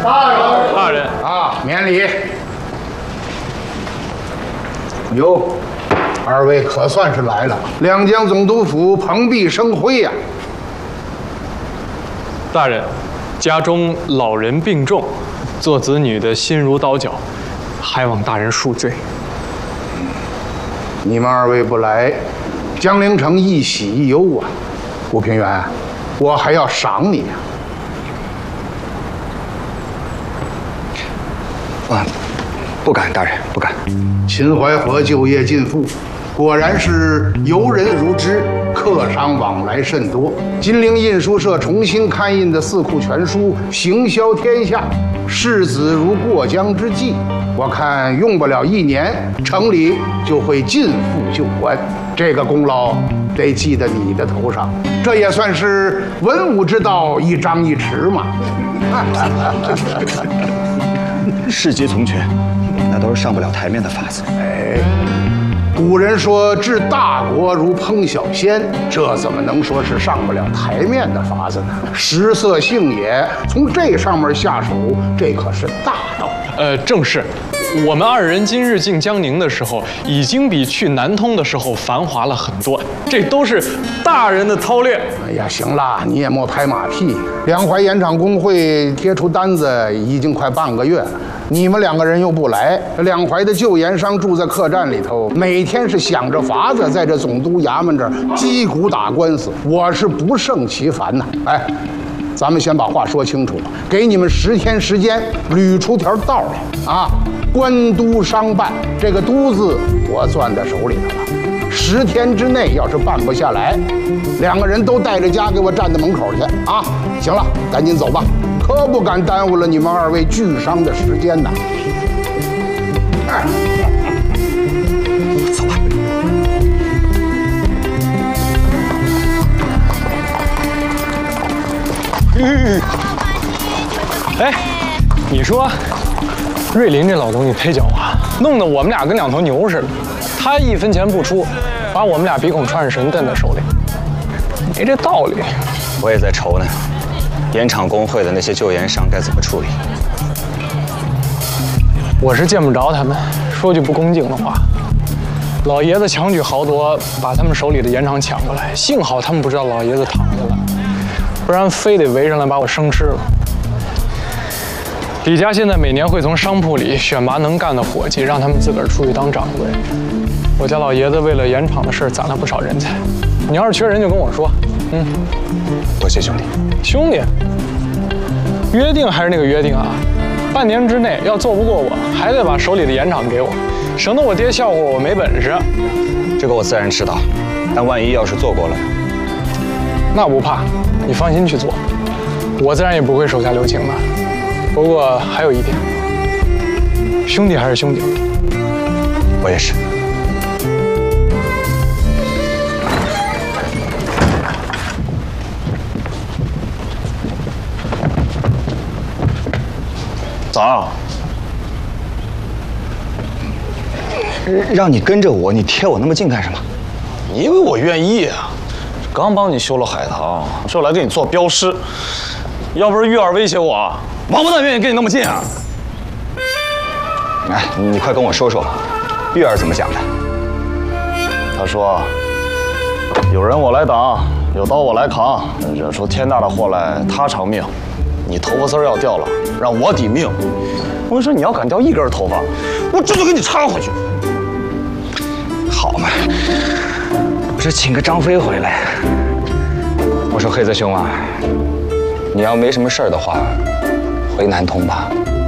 大人啊，免礼。哟，二位可算是来了，两江总督府蓬荜生辉呀。 大人，家中老人病重，做子女的心如刀绞，还望大人恕罪。 你们二位不来，江陵城一喜一忧啊。吴平原，我还要赏你啊。 不敢，大人，不敢。 秦淮河旧业尽复，果然是游人如织，客商往来甚多。金陵印书社重新刊印的《四库全书》行销天下，世子如过江之鲫。我看用不了1年，城里就会尽复旧观。这个功劳得记在你的头上，这也算是文武之道一张一弛嘛。 世极从权，那都是上不了台面的法子。 哎，古人说治大国如烹小鲜，这怎么能说是上不了台面的法子呢？食色性也，从这上面下手，这可是大道。 正是。我们二人今日进江宁的时候，已经比去南通的时候繁华了很多，这都是大人的操练。 哎呀，行了，你也莫拍马屁。两淮盐场工会贴出单子已经快半个月了，你们2个人又不来，两淮的旧盐商住在客栈里头，每天是想着法子在这总督衙门这儿击鼓打官司，我是不胜其烦呐。哎，咱们先把话说清楚了，给你们10天时间捋出条道来啊！官督商办，这个督字我攥在手里头了。10天之内要是办不下来，2个人都带着家给我站在门口去啊！行了，赶紧走吧，可不敢耽误了你们2位聚商的时间呐。哎， 走吧。 哎，你说，瑞林这老东西忒狡猾，弄得我们俩跟2头牛似的。他1分钱不出，把我们俩鼻孔穿上绳蹬在手里，没这道理。 我也在愁呢，盐场工会的那些旧盐商该怎么处理？ 我是见不着他们，说句不恭敬的话，老爷子强举豪夺，把他们手里的盐场抢过来，幸好他们不知道老爷子躺下了，不然非得围上来把我生吃了。李家现在每年会从商铺里选拔能干的伙计，让他们自个儿出去当掌柜。我家老爷子为了盐场的事攒了不少人才，你要是缺人就跟我说。 多谢兄弟。 兄弟，约定还是那个约定啊，半年之内要做不过我，还得把手里的盐场给我，省得我爹笑话我没本事。 这个我自然知道，但万一要是做过了， 那不怕，你放心去做，我自然也不会手下留情的。不过还有一点，兄弟还是兄弟。 我也是。 咋？ 让你跟着我，你贴我那么近干什么？ 因为我愿意啊。刚帮你修了海棠，说来给你做镖师。要不是玉儿威胁我，王八蛋愿意跟你那么近啊？ 哎，你快跟我说说，玉儿怎么讲的？ 他说：“有人我来挡，有刀我来扛，惹出天大的祸来他偿命。你头发丝要掉了，让我抵命。我说你要敢掉1根头发，我这就给你插回去。” 好嘛，我这请个张飞回来。我说黑子兄啊，你要没什么事儿的话，回南通吧。